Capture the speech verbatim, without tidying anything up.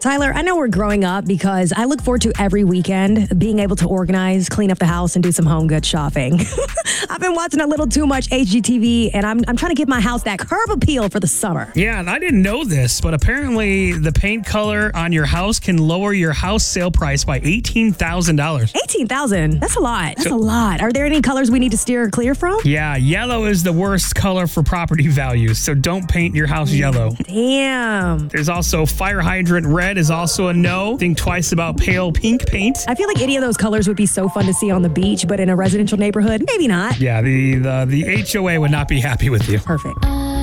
Tyler, I know we're growing up because I look forward to every weekend being able to organize, clean up the house, and do some home good shopping. I've been watching a little too much H G T V, and I'm, I'm trying to give my house that curb appeal for the summer. Yeah, and I didn't know this, but apparently the paint color on your house can lower your house sale price by eighteen thousand dollars. eighteen thousand dollars? That's a lot. That's So- a lot. Are there any colors we need to steer clear from? Yeah, yellow is the worst color for property values, so don't paint your house yellow. Damn. There's also fire hydrant red is also a no. Think twice about pale pink paint. I feel like any of those colors would be so fun to see on the beach, but in a residential neighborhood, maybe not. Yeah, the, the, the H O A would not be happy with you. Perfect.